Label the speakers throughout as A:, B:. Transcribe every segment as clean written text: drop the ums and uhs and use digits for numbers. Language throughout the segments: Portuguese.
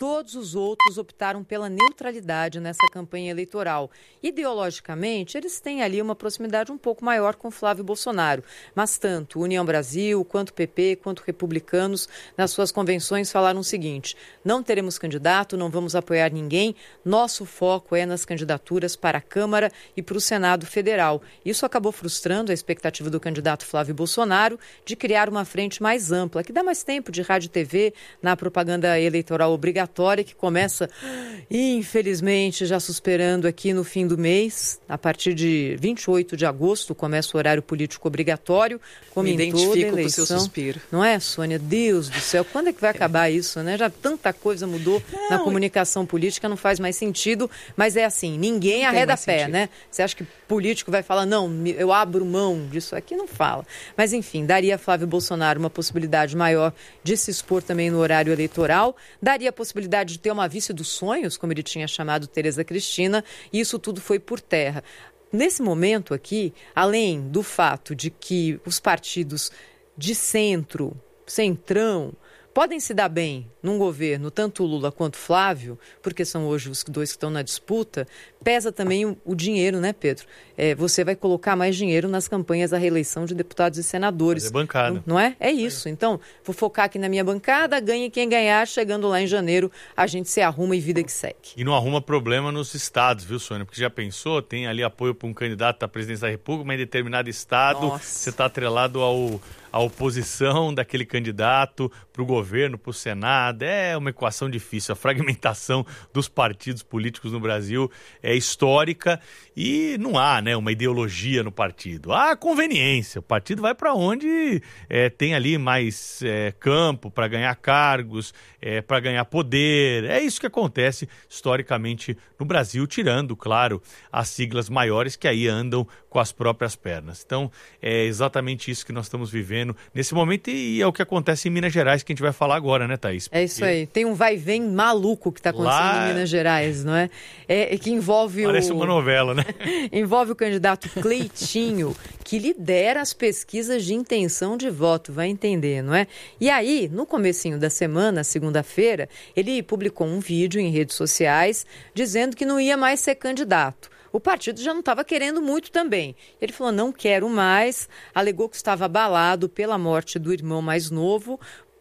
A: Todos os outros optaram pela neutralidade nessa campanha eleitoral. Ideologicamente, eles têm ali uma proximidade um pouco maior com Flávio Bolsonaro. Mas tanto União Brasil, quanto PP, quanto republicanos, nas suas convenções falaram o seguinte: não teremos candidato, não vamos apoiar ninguém, nosso foco é nas candidaturas para a Câmara e para o Senado Federal. Isso acabou frustrando a expectativa do candidato Flávio Bolsonaro de criar uma frente mais ampla, que dá mais tempo de rádio e TV na propaganda eleitoral obrigatória, que começa, infelizmente, já superando aqui no fim do mês. A partir de 28 de agosto começa o horário político obrigatório, como em toda eleição.
B: Com o seu suspiro.
A: Não é, Sônia? Deus do céu, quando é que vai acabar isso, né? Já tanta coisa mudou na comunicação política, não faz mais sentido, mas é assim, ninguém arreda pé, né? Você acha que político vai falar, não, eu abro mão disso aqui? Não fala. Mas, enfim, daria a Flávio Bolsonaro uma possibilidade maior de se expor também no horário eleitoral, daria a possibilidade de ter uma vice dos sonhos, como ele tinha chamado Tereza Cristina, e isso tudo foi por terra. Nesse momento aqui, além do fato de que os partidos de centro, centrão, podem se dar bem num governo, tanto Lula quanto Flávio, porque são hoje os dois que estão na disputa, pesa também o dinheiro, né, Pedro? Você vai colocar mais dinheiro nas campanhas da reeleição de deputados e senadores.
C: Fazer bancada.
A: Não é? É isso. Então, vou focar aqui na minha bancada, ganhe quem ganhar, chegando lá em janeiro, a gente se arruma e vida que segue.
C: E não arruma problema nos estados, viu, Sônia? Porque já pensou, tem ali apoio para um candidato à presidência da República, mas em determinado estado você está atrelado à oposição daquele candidato para o governo, para o Senado. É uma equação difícil. A fragmentação dos partidos políticos no Brasil é histórica e não há, né, uma ideologia no partido. Há conveniência. O partido vai para onde tem ali mais campo para ganhar cargos, para ganhar poder. É isso que acontece historicamente no Brasil, tirando, claro, as siglas maiores que aí andam com as próprias pernas. Então, é exatamente isso que nós estamos vivendo nesse momento e é o que acontece em Minas Gerais, que a gente vai falar agora, né, Thaís?
A: É isso aí. Tem um vai e vem maluco que está acontecendo em Minas Gerais, não é? Que envolve
C: Parece uma novela, né?
A: Envolve o candidato Cleitinho, que lidera as pesquisas de intenção de voto, vai entender, não é? E aí, no comecinho da semana, segunda-feira, ele publicou um vídeo em redes sociais dizendo que não ia mais ser candidato. O partido já não estava querendo muito também. Ele falou, não quero mais, alegou que estava abalado pela morte do irmão mais novo,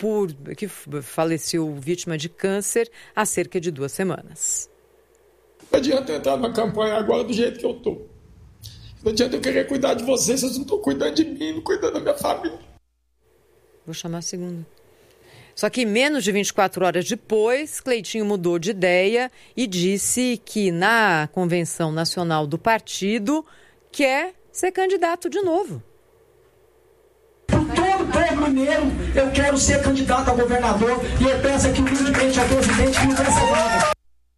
A: que faleceu vítima de câncer há cerca de 2 semanas.
D: Não adianta entrar na campanha agora do jeito que eu estou. Não adianta eu querer cuidar de vocês não estão cuidando de mim, não cuidando da minha família.
A: Vou chamar a segunda. Só que menos de 24 horas depois, Cleitinho mudou de ideia e disse que na convenção nacional do partido quer ser candidato de novo.
E: Por todo povo mineiro, eu quero ser candidato a governador e eu peço aqui humildemente a presidente que me dê essa vaga.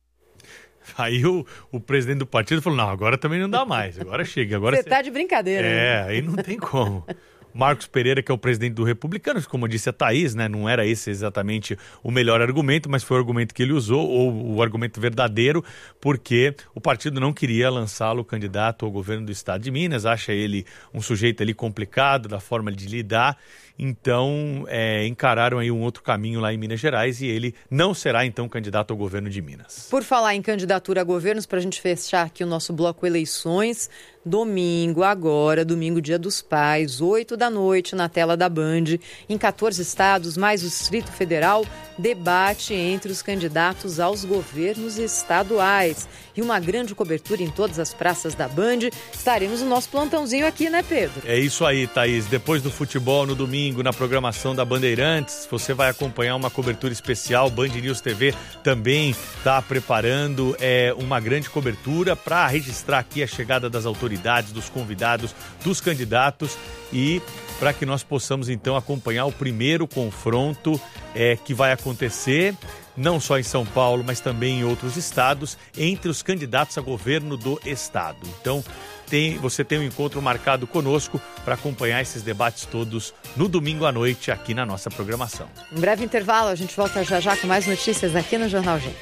C: Aí o presidente do partido falou, não, agora também não dá mais, agora chega. Agora
A: você tá de brincadeira.
C: né? Aí não tem como. Marcos Pereira, que é o presidente do Republicanos, como disse a Thaís, né, não era esse exatamente o melhor argumento, mas foi o argumento que ele usou, ou o argumento verdadeiro, porque o partido não queria lançá-lo candidato ao governo do estado de Minas, acha ele um sujeito ali complicado da forma de lidar, então encararam aí um outro caminho lá em Minas Gerais e ele não será então candidato ao governo de Minas.
A: Por falar em candidatura a governos, para a gente fechar aqui o nosso bloco eleições, domingo, Dia dos Pais, 8 da noite, na tela da Band, em 14 estados, mais o Distrito Federal, debate entre os candidatos aos governos estaduais. E uma grande cobertura em todas as praças da Band. Estaremos no nosso plantãozinho aqui, né, Pedro?
C: É isso aí, Thaís. Depois do futebol, no domingo, na programação da Bandeirantes, você vai acompanhar uma cobertura especial. Band News TV também está preparando uma grande cobertura para registrar aqui a chegada das autoridades, dos convidados, dos candidatos e para que nós possamos então acompanhar o primeiro confronto que vai acontecer não só em São Paulo, mas também em outros estados, entre os candidatos a governo do estado. Então, você tem um encontro marcado conosco para acompanhar esses debates todos no domingo à noite aqui na nossa programação.
A: Um breve intervalo, a gente volta já com mais notícias aqui no Jornal Gente.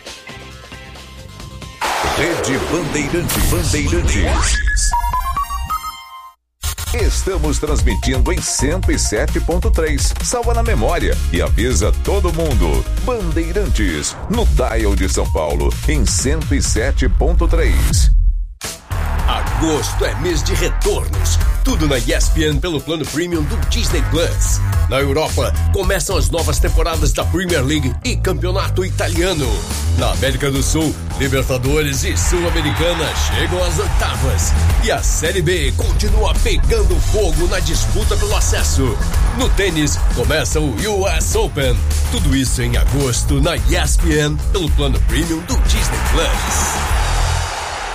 F: Rede Bandeirantes.
B: Estamos transmitindo em 107.3. Salva na memória e avisa todo mundo. Bandeirantes, no dial de São Paulo, em 107.3.
F: Agosto é mês de retornos. Tudo na ESPN pelo plano premium do Disney Plus. Na Europa, começam as novas temporadas da Premier League e Campeonato Italiano. Na América do Sul, Libertadores e Sul-Americana chegam às oitavas. E a Série B continua pegando fogo na disputa pelo acesso. No tênis, começa o US Open. Tudo isso em agosto na ESPN pelo plano premium do Disney Plus.